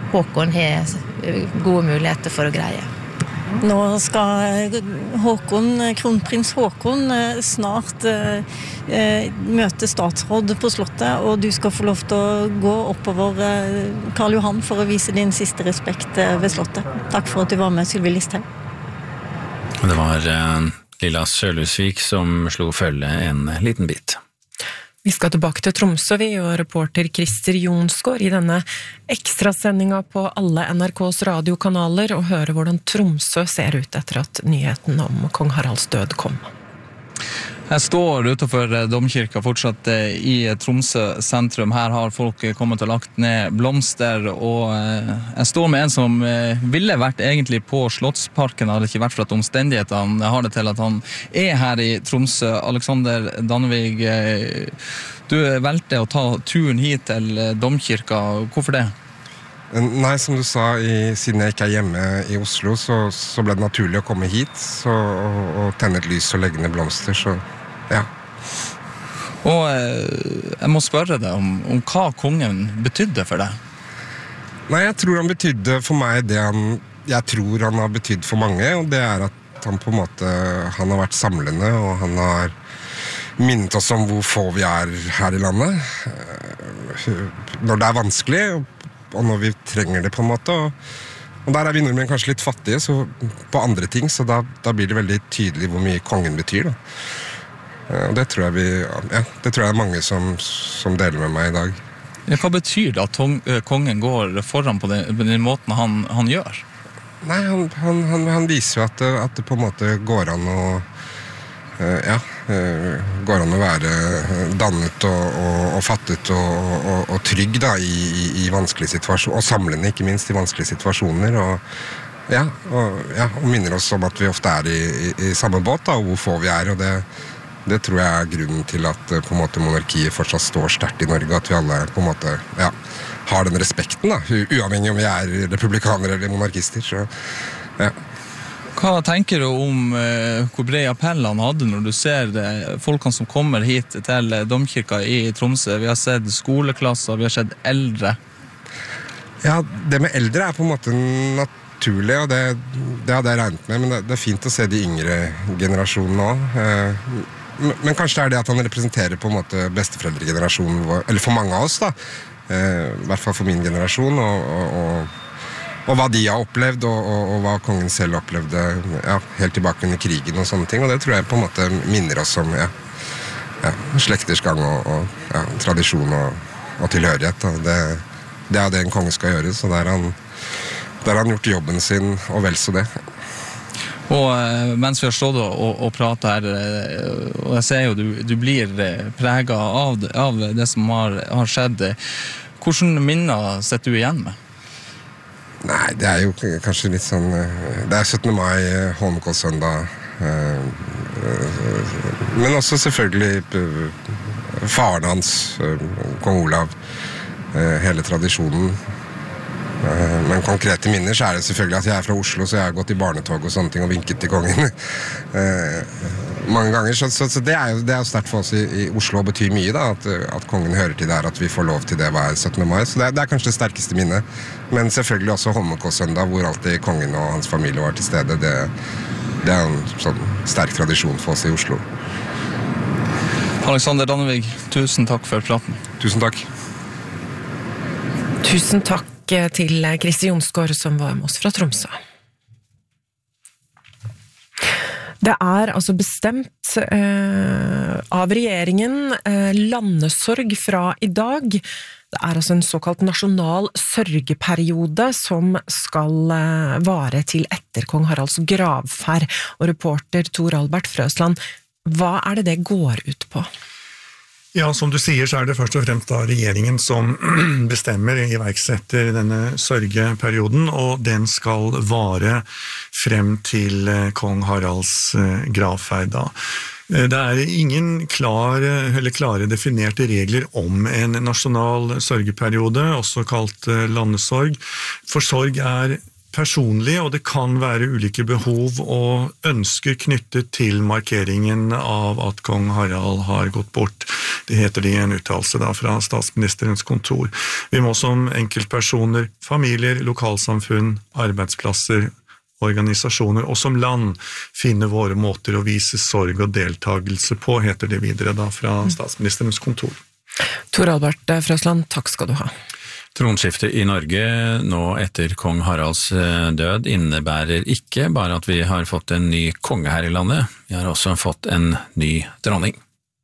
Håkon har gode muligheter for å greie. Nå skal Håkon, kronprins Håkon snart eh, møte statsråd på slottet, og du skal få lov til å gå oppover Karl Johan for å vise din siste respekt ved slottet. Takk for at du var med, Sylvi Listhaug. Det var eh, Lilla Sørlusvik som slo følge en liten bit. Vi skal tilbake til Tromsø, vi, og reporter Christer Jonsgaard i denne ekstrasendinga på alle N R K's radiokanaler, og høre hvordan Tromsø ser ut etter at nyheten om kong Haralds død kom. Jeg står utenfor domkirka fortsatt i Tromsø sentrum. Her har folk kommet og lagt ned blomster, og jeg står med en som ville vært egentlig på Slottsparken, hadde ikke vært for at omstendighetene har det til at han er her i Tromsø. Alexander Dannevig, du valgte å ta turen hit til domkirka. Hvorfor det? Nei, som du sa, i, siden jeg ikke er hjemme i Oslo, så, så ble det naturlig å komme hit så, og, og tenne et lys og legge ned blomster, så ja. Og eh, jeg må spørre deg om, om hva kongen betydde for deg? Nei, jeg tror han betydde for meg det han, jeg tror han har betydd for mange, og det er at han på en måte, han har vært samlende, og han har minnet oss om hvor få vi er her i landet, når det er vanskelig, og når vi trenger det på en måte, og, og der er vi nordmenn kanskje litt fattige så på andre ting, så da, da blir det veldig tydelig hvor mye kongen betyr da. Og det tror jeg vi, ja, det tror jeg er mange som, som deler med meg i dag. Ja, hva betyr det at tong, kongen går foran på den, på den måten han, han gjør? Nei, han, han, han, han viser jo at det, at det på en måte går an å ja, går an å være dannet og, og, og fattet og, og, og trygg da, i, i, i vanskelige situasjoner, og samlende ikke minst i vanskelige situasjoner, og, ja, og, ja, og minner oss om at vi ofte er i, i, i samme båt, da, og hvor få vi er, og det, det tror jeg er grunnen til at på en måte, monarkiet fortsatt står sterkt i Norge, at vi alle på en måte, ja, har den respekten, da, uavhengig om vi er republikanere eller monarkister, så ja. Hva tenker du om eh, hvor bred appell han hadde når du ser det, folkene som kommer hit til domkirka i Tromsø? Vi har sett skoleklasser, vi har sett eldre. Ja, det med eldre er på en måte naturlig, og det, det hadde jeg regnet med, men det, det er fint å se de yngre generasjonene også. Eh, men, men kanskje det er det at han representerer på en måte besteforeldregenerasjonen vår, eller for mange av oss da, eh, i hvert fall for min generasjon, og, og, og og hva de har opplevd, og, og, og hva kongen selv opplevde ja, helt tilbake under krigen og sånne ting, og det tror jeg på en måte minner oss om ja, ja, slekters gang og, og ja, tradisjon og, og tilhørighet. Og det, det er det en konge skal gjøre, så der har han, der har han gjort jobben sin, og vel så det. Og eh, mens vi har stått og, og, og pratet her, eh, og jeg ser jo du, du blir preget av, av det som har, har skjedd, hvordan minner sitter du igjen med? Nei, det er jo kanskje litt sånn, det er syttende mai, Holmenkollsøndag, men også selvfølgelig faren hans, kong Olav, hele tradisjonen. Men konkrete minner så er det selvfølgelig at jeg er fra Oslo, så jeg har gått i barnetog og sånne ting og vinket til kongen mange ganger, så, så, så det er jo, det er jo sterkt for oss i, i Oslo og betyr mye da, at, at kongen hører til der, at vi får lov til det hver syttende mai, så det er, det er kanskje det sterkeste minnet, men selvfølgelig også Holmenkollsøndag, hvor alltid kongen og hans familie var til stede, det, det er en sånn sterk tradisjon for oss i Oslo. Alexander Dannevig, tusen takk for praten. Tusen takk. Tusen takk til Christer Jonsgaard som var med oss fra Tromsø. Det er altså bestemt eh, av regjeringen eh, landesorg fra i dag. Det er altså en såkalt nasjonal sørgeperiode som skal eh, vare til etter kong Haralds gravferd. Og reporter Tor Albert Frøsland, hva er det det går ut på? Ja, som du sier så er det først og fremst da regjeringen som bestemmer iverksetter denne sørgeperioden, og den skal vare frem til kong Haralds gravferd da. Det er ingen klar, eller klare definerte regler om en nasjonal sørgeperiode, også kalt landesorg. For sorg er personlig, og det kan være ulike behov og ønsker knyttet til markeringen av at kong Harald har gått bort. Det heter det i en uttalelse da fra statsministerens kontor. Vi må som enkeltpersoner, familier, lokalsamfunn, arbeidsplasser, organisasjoner og som land finne våre måter å vise sorg og deltagelse på, heter det videre da fra statsministerens kontor. Tor Albert Frøsland, takk skal du ha. Tronskiftet i Norge nå etter kong Haralds død innebærer ikke bare at vi har fått en ny konge her i landet, vi har også fått en ny dronning.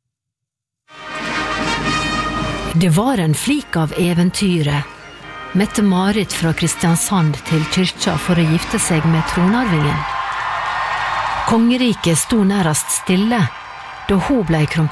Det var en flik av eventyret. Mette-Marit fra Kristiansand til kyrkja for å gifte seg med tronarvingen. Kongeriket sto nærast stille, da hun ble kronprins.